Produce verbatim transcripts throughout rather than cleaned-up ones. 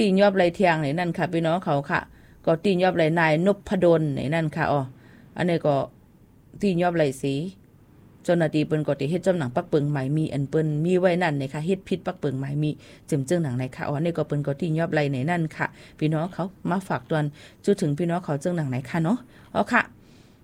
ตียอบไรเทียงในนั่นค่ะพี่น้องเขาค่ะก็ตียอบไรนายนพดลในนั่นค่ะอ๋ออันนี้ก็ตียอบไรสีเจ้าหน้าที่เปิ้นก็ได้เฮ็ดจำหนังปักเปิงหมายมีอันเปิ้นมีไว้นั่นนะคะเฮ็ดผิดปักเปิงหมายมีจึงจึงหนังในค่ะอ๋อนี่ก็เปิ้นก็ตียอบไรในนั่นค่ะพี่น้องเขามาฝากตอนจุดถึงพี่น้องเขาจึงหนังไหนค่ะเนาะอ๋อค่ะ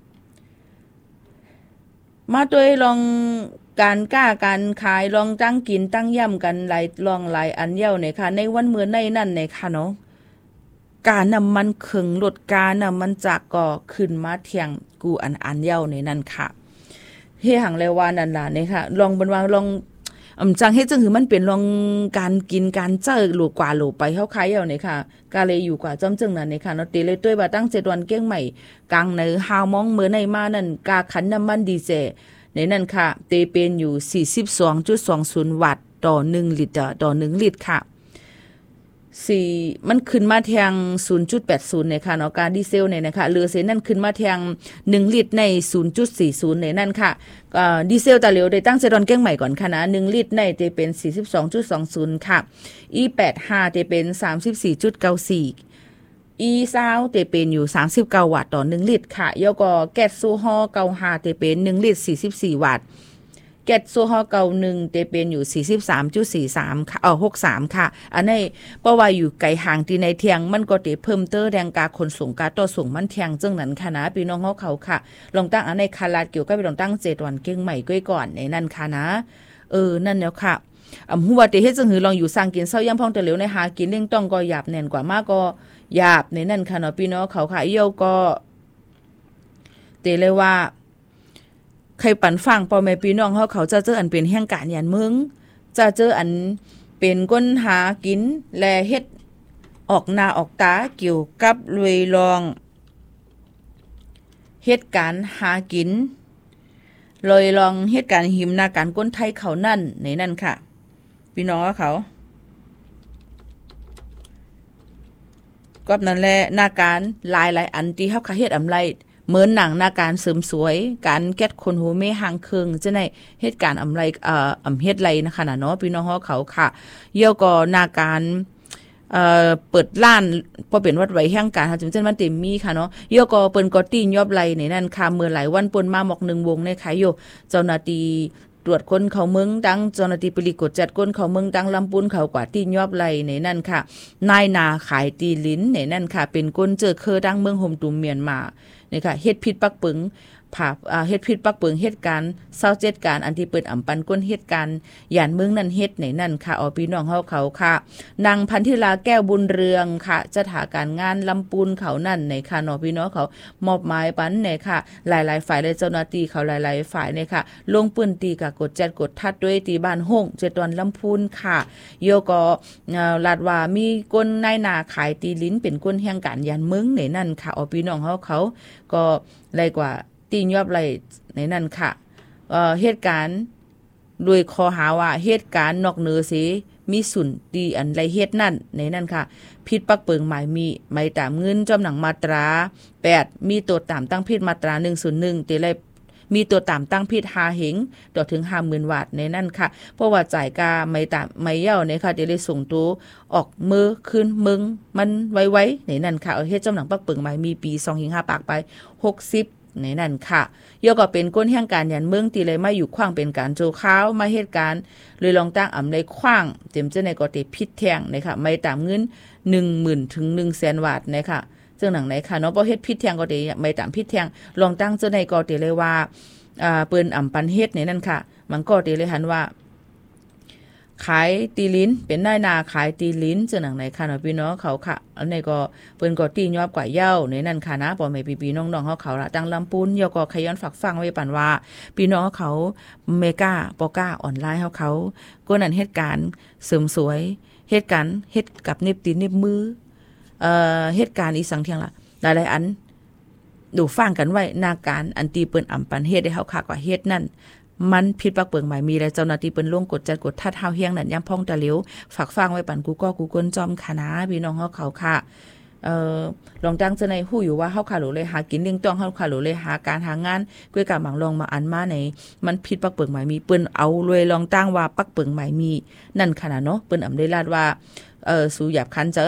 มาโดยลองการกล้าการขายลองตั้งกินตั้งย่ำกันหลายลองหลายอันเย้าเนี่ยค่ะในวันมื้อในนั่นเนี่ยค่ะเนาะการนำมันเครื่องลดการนำมันจากก็ขึ้นมาเที่ยงกูอันอันเย้าในนั่นค่ะเฮียหังเลยว่านั่นล่ะเนี่ยค่ะลองบนว่าลองอำจังเฮ็ดจังคือมันเป็นลองการกินการเจอหลูกว่าหลูไปเฮาขายเย้าเนี่ยค่ะกาเลยอยู่กว่าจำจึงนั่นเนี่ยค่ะเนาะติเลยต้วยว่าตั้งเจ็ดวันเก้งใหม่กลางในฮาวมองมื้อในมานั่นกาขันน้ำมันดีเซลในนั่นค่ะเตเป็นอยู่ สี่สิบสองจุดสองศูนย์ วัตต์ต่อหนึ่งลิตรต่อหนึ่งลิตรค่ะสี่มันขึ้นมาแทง ศูนย์จุดแปดศูนย์ เนี่ยค่ะเนาะการดีเซลเนี่ยนะคะเรือเสนั่นขึ้นมาแทงหนึ่งลิตรใน ศูนย์จุดสี่ศูนย์ เนี่ยนั่นค่ะเอ่อดีเซลตะเหลวได้ตั้งเซดอนแก้งใหม่ก่อนค่ะนะหนึ่งลิตรในจะเป็น สี่สิบสองจุดสองศูนย์ ค่ะ อี แปดสิบห้า จะเป็น สามสิบสี่จุดเก้าสี่อีซาวเตเป็นอยู่สามสิบเก้าวัตต์ต่อหนึ่งลิตรค่ะแล้วก็แก๊สโซฮอล์เก้าสิบห้าเตเป็นหนึ่งลิตรสี่สิบสี่วัตต์แก๊สโซฮอล์เก้าสิบเอ็ดเตเป็นอยู่ สี่สิบสามจุดสี่สาม ค่ะเอ่อหกสิบสามค่ะอันนี้เพราะว่าอยู่ไกลห่างที่ในเทียงมันก็ได้เพิ่มเตอแรงการขนส่งการต่อส่งมันเทียงจังนั้นค่ะนะพี่น้องเฮาเขาค่ะลองตั้งอันในคาลาดเกี่ยวกับลองตั้งเจ็ดวันเก่งใหม่ก้อยก่อนในนั่นค่ะนะเออนั่นแล้วค่ะอำหัวติเฮ็ดจังหือลองอยู่สร้างกินเซาย่ำพ่องตะเหลวในหากินเร่งต้องก็หยาบแน่นกว่ามากก็หยาบในนั่นค่ะเนาะพี่น้องเขาค่ะเยี่ยวก็เตเลยว่าใครปั่นฟังพ่อแม่พี่น้องเฮาเขาจะเจออันเป็นแห่งการยันมึงจะเจออันเป็นก้นหากินแลเฮ็ดออกหน้าออกตาเกี่ยวกับรวยรองเฮ็ดการหากินลอยลองเฮ็ดการหิมหน้าการก้นไทยเขานั่นในนั่นค่ะพี่น้องเขาก็นั่นแหละหน้าการหลายๆอันที่เฮาคาเฮ็ดอำไรเหมือนหนังหน้าการเสริมสวยการแก้คนหูเมหางเคืองจะในเหตุการณ์อำไรเอ่ออำเฮ็ดไรนะคะน่ะเนาะพี่น้องเฮาเขาค่ะเยี่ยวก็หน้าการเอ่อเปิดร้านพอเป็นวัดไว้แห่งการค่ะจึงเช่นมันเต็มมีค่ะเนาะเยี่ยวก็เปิ้นก็ตียอบไรในนั่นค่ะเมื่อหลายวันเปิ้นมาหมอกหนึ่งวงในขายอยู่เจ้าหน้าที่ตรวจคนเขาเมืองดังเจ้าหน้าที่ปริกดจัดคนเขาเมืองดังลำปูนเขากว่าตียอบไรในนั่นค่ะนายนาขายตีลิ้นในนั่นค่ะเป็นคนเจอเคอดังเมืองโฮมตุมเมียนมานี่ค่ะเฮ็ดผิดปักปึงผาอ่าเฮ็ดผิดปักปึงเหตุการณ์เศร้าเจ็ดการอันที่เปิดอำปันก้นเหตุการณ์ย่านเมืองนั้นเฮ็ดในนั่นค่ะอ๋อพี่น้องเฮาเขาค่ะนางพันธิลาแก้วบุญเรืองค่ะจะถาการงานลำปูนเขานั่นในค่ะเนาะพี่น้องเขามอบหมายปันในค่ะหลายๆฝ่ายและเจ้าหน้าที่เขาหลายๆฝ่ายในค่ะลงปืนตีกับกดแจดกดทัดด้วยตีบ้านห้องเจ็ดตอนลำพูนค่ะโยก็เอ่อลาดว่ามีก้นนายนาขายตีลิ้นเป็นก้นแห่งการย่านเมืองในนั่นค่ะอ๋อพี่น้องเฮาเขาก็ไรกว่าตียอบไรในนั่นค่ะเอ่อเหตุการณ์โดยข้อหาว่าเหตุการณ์นอกเหนือสิมีสุนตีอันไรเฮ็ดนั่นในนั่นค่ะผิดปักเปิงหมายมีไม่ตามเงินจำหนังมาตราแปดมีตัวตามตั้งผิดมาตราหนึ่งศูนย์หนึ่งตีไรมีตัวตามตั้งผิดห้าเหงต่อถึง ห้าหมื่น บาทในนั่นค่ะเพราะว่าจ่ายกาไม่ตามไม่เย้าเนี่ยค่ะตีเลยส่งตัวออกมือขึ้นมึงมันไว้ๆในนั่นค่ะเอาเฮ็ดจำหนังปักเปิงหมายมีปีสองถึงห้าปากไปหกสิบในนั่นค่ะยกก็เป็นก้นแห่งการยันเมืองตีเลยมาอยู่ขว้างเป็นการโจข้าวมาเหตุการณ์เลยลองตั้งอำเลยขว้างเต็มเจ้าในก็ติพิษแทงนะคะไม่ตามเงิน หนึ่งหมื่น ถึง หนึ่งแสน บาทนะคะซึ่งหนังไหนค่ะเนาะบ่เฮ็ดพิษแทงก็ติไม่ตามพิษแทงลองตั้งเจ้าในก็ติเลยว่าอ่าเปิ้นอำปันเฮ็ดในนั่นค่ะมันก็ติเลยหันว่าขายตีลิ้นเป็นนายนาขายตีลิ้นเจ้าหนังไหนค่ะเนาะพี่น้องเขาค่ะอันนี้ก็เปิ้นก็ตียอบกว่าเย้าในนั่นค่ะนะพ่อแม่พี่ๆน้องๆเฮาเขาละตั้งลำปูนยอก็ขย้อนฝากฟังไว้ปานว่าพี่น้องเขาเมกาปอก้าออนไลน์เฮาเขาก็นั่นเหตุการณ์เสริมสวยเหตุการณ์เฮ็ดกับเน็บตีนเน็บมือเอ่อเหตุการณ์อีสังเทียงล่ะหลายๆอันดูฟังกันไว้หน้าการอันตีเปิ้นอำปันเฮ็ดได้เฮาค่ะกว่าเฮ็ดนั่นมันผิดปักเปิงหมายมีและเจ้าหน้าที่เปิ้นลงกดจัดกดทัดเฮาเฮียงนั่นย่ำพ่องตะเหลวฝากฟังไว้ปันกูก็กูก้นจอมค่ะนะพี่น้องเฮาเขาค่ะเอ่อลองตั้งเจในฮู้อยู่ว่าเฮาค่ะหรูเลยหากินเลี้ยงต้องเฮาค่ะหรูเลยหาการหางานก้วยกะหมังลองมาอันมาในมันผิดปักเปิงหมายมีเปิ้นเอารวยลองตั้งว่าปักเปิงหมายมีนั่นค่ะนะเนาะเปิ้นอำได้ลาดว่าเอ่อสู่หยาบคันจะ